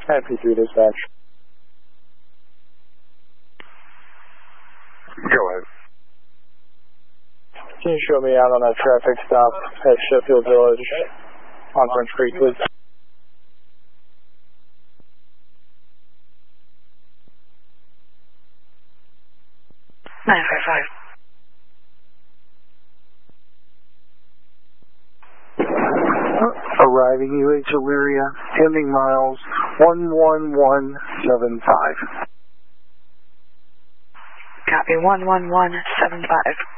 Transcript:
IP3 dispatch. Go ahead. Can you show me out on that traffic stop at Sheffield Village on French Creek, please? Arriving UH Elyria, ending miles 11175. Copy 11175.